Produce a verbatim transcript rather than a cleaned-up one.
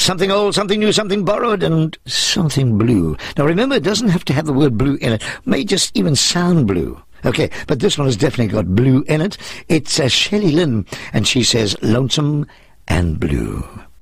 something old, something new, something borrowed, and something blue. Now remember, it doesn't have to have the word blue in it. It may just even sound blue. Okay, but this one has definitely got blue in it. It's uh, Shelley Lynn, and she says, Lonesome and Blue.